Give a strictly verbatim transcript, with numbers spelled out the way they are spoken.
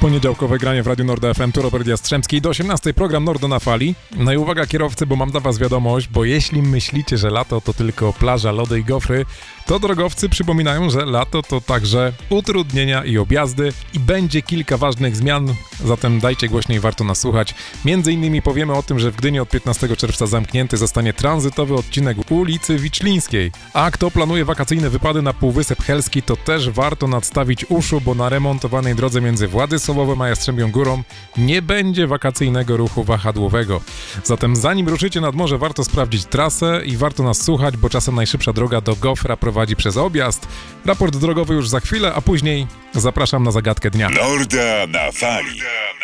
Poniedziałkowe granie w Radiu Norda F M, tu Robert Jastrzębski. Do osiemnastej program Nordo na fali. No i uwaga kierowcy, bo mam dla was wiadomość, bo jeśli myślicie, że lato to tylko plaża, lody i gofry, to drogowcy przypominają, że lato to także utrudnienia i objazdy i będzie kilka ważnych zmian, zatem dajcie głośniej, warto nas słuchać. Między innymi powiemy o tym, że w Gdyni od piętnastego czerwca zamknięty zostanie tranzytowy odcinek ulicy Wiczlińskiej. A kto planuje wakacyjne wypady na Półwysep Helski, to też warto nadstawić uszu, bo na remontowanej drodze między Władysławowem a Jastrzębią Górą nie będzie wakacyjnego ruchu wahadłowego. Zatem zanim ruszycie nad morze, warto sprawdzić trasę i warto nas słuchać, bo czasem najszybsza droga do Gofra prowadzi przez objazd. Raport drogowy już za chwilę, a później zapraszam na zagadkę dnia. Norda na fali.